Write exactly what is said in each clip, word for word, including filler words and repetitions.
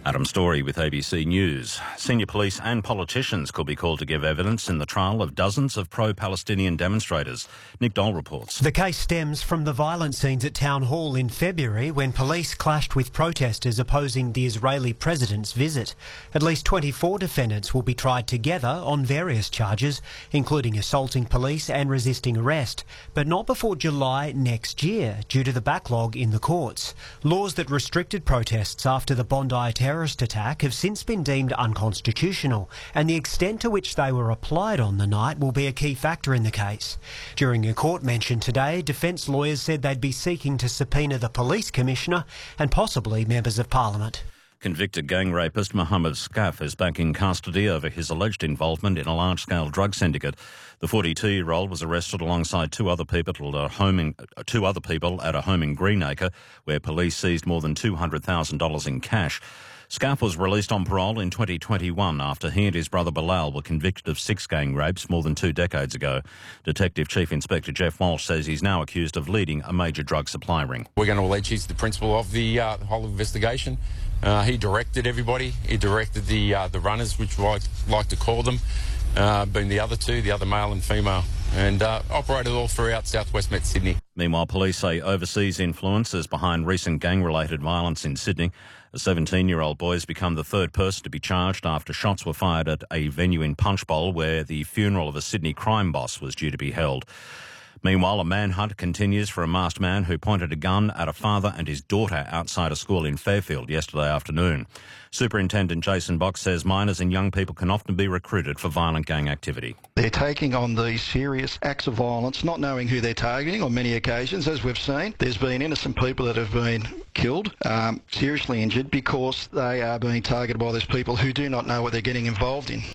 Adam Story with A B C News. Senior police and politicians could be called to give evidence in the trial of dozens of pro-Palestinian demonstrators. Nick Dole reports. The case stems from the violent scenes at Town Hall in February when police clashed with protesters opposing the Israeli president's visit. At least twenty-four defendants will be tried together on various charges, including assaulting police and resisting arrest, but not before July next year due to the backlog in the courts. Laws that restricted protests after the Bondi terror terrorist attack have since been deemed unconstitutional, and the extent to which they were applied on the night will be a key factor in the case. During a court mention today, defence lawyers said they'd be seeking to subpoena the police commissioner and possibly members of parliament. Convicted gang rapist Mohammed Skaf is back in custody over his alleged involvement in a large-scale drug syndicate. The forty-two-year-old was arrested alongside two other people at a home in, two other people at a home in Greenacre, where police seized more than two hundred thousand dollars in cash. Skaf was released on parole in twenty twenty-one after he and his brother Bilal were convicted of six gang rapes more than two decades ago. Detective Chief Inspector Jeff Walsh says he's now accused of leading a major drug supply ring. We're going to allege he's the principal of the uh, whole investigation. Uh, he directed everybody. He directed the uh, the runners, which I like to call them, uh, being the other two, the other male and female, and uh, operated all throughout southwest Met Sydney. Meanwhile, police say overseas influence is behind recent gang-related violence in Sydney. A seventeen-year-old boy has become the third person to be charged after shots were fired at a venue in Punchbowl where the funeral of a Sydney crime boss was due to be held. Meanwhile, a manhunt continues for a masked man who pointed a gun at a father and his daughter outside a school in Fairfield yesterday afternoon. Superintendent Jason Box says minors and young people can often be recruited for violent gang activity. They're taking on these serious acts of violence, not knowing who they're targeting on many occasions. As we've seen, there's been innocent people that have been killed, um, seriously injured, because they are being targeted by these people who do not know what they're getting involved in.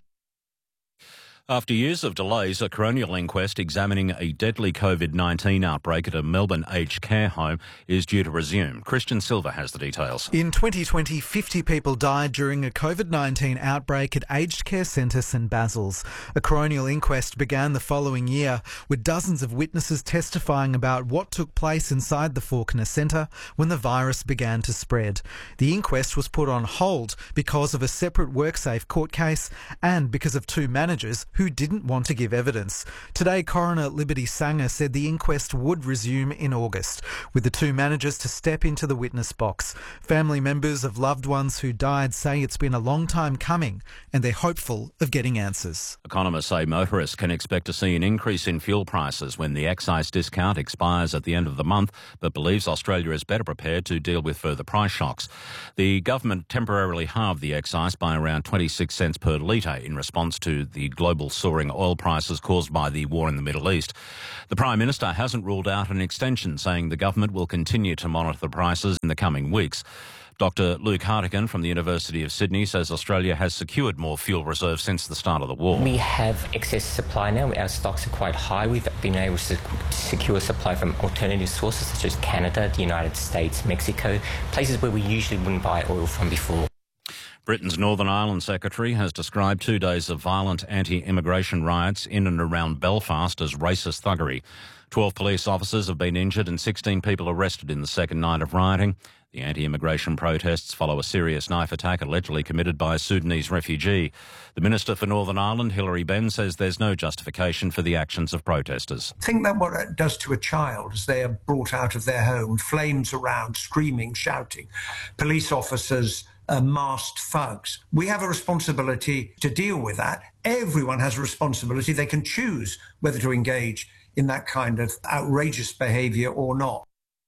After years of delays, a coronial inquest examining a deadly COVID nineteen outbreak at a Melbourne aged care home is due to resume. Christian Silver has the details. In twenty twenty, fifty people died during a COVID nineteen outbreak at aged care centre St Basil's. A coronial inquest began the following year, with dozens of witnesses testifying about what took place inside the Fawkner Centre when the virus began to spread. The inquest was put on hold because of a separate WorkSafe court case and because of two managers who didn't want to give evidence. Today, Coroner Liberty Sanger said the inquest would resume in August, with the two managers to step into the witness box. Family members of loved ones who died say it's been a long time coming and they're hopeful of getting answers. Economists say motorists can expect to see an increase in fuel prices when the excise discount expires at the end of the month, but believes Australia is better prepared to deal with further price shocks. The government temporarily halved the excise by around twenty-six cents per litre in response to the global soaring oil prices caused by the war in the Middle East. The Prime Minister hasn't ruled out an extension, saying the government will continue to monitor the prices in the coming weeks. Doctor Luke Hartigan from the University of Sydney says Australia has secured more fuel reserves since the start of the war. We have excess supply now. Our stocks are quite high. We've been able to secure supply from alternative sources such as Canada, the United States, Mexico, places where we usually wouldn't buy oil from before. Britain's Northern Ireland Secretary has described two days of violent anti-immigration riots in and around Belfast as racist thuggery. Twelve police officers have been injured and sixteen people arrested in the second night of rioting. The anti-immigration protests follow a serious knife attack allegedly committed by a Sudanese refugee. The Minister for Northern Ireland, Hilary Benn, says there's no justification for the actions of protesters. Think that what it does to a child as they are brought out of their home, flames around, screaming, shouting, police officers, Uh, masked thugs. We have a responsibility to deal with that. Everyone has a responsibility. They can choose whether to engage in that kind of outrageous behaviour or not.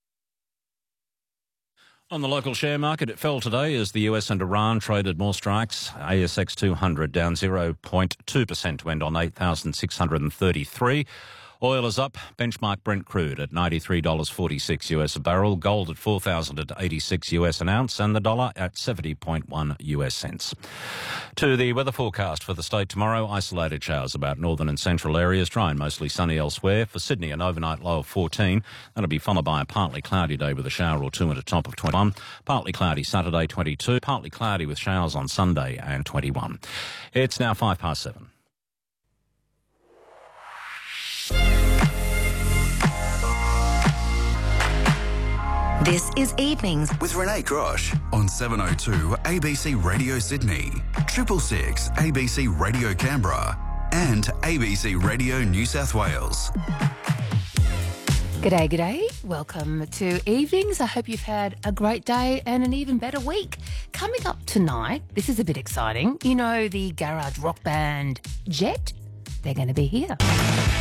On the local share market, it fell today as the U S and Iran traded more strikes. A S X two hundred down zero point two percent to end on eight thousand six hundred thirty-three. Oil is up. Benchmark Brent crude at ninety-three dollars forty-six U S a barrel. Gold at four thousand eighty-six U S an ounce, and the dollar at seventy point one U S cents. To the weather forecast for the state tomorrow, isolated showers about northern and central areas, dry and mostly sunny elsewhere. For Sydney, an overnight low of fourteen. That'll be followed by a partly cloudy day with a shower or two and a top of twenty-one. Partly cloudy Saturday, twenty-two. Partly cloudy with showers on Sunday and twenty-one. It's now five past seven. This is Evenings with Renee Grosh on seven oh two A B C Radio Sydney, triple six A B C Radio Canberra and A B C Radio New South Wales. G'day, g'day. Welcome to Evenings. I hope you've had a great day and an even better week. Coming up tonight, this is a bit exciting. You know the garage rock band Jet? They're going to be here.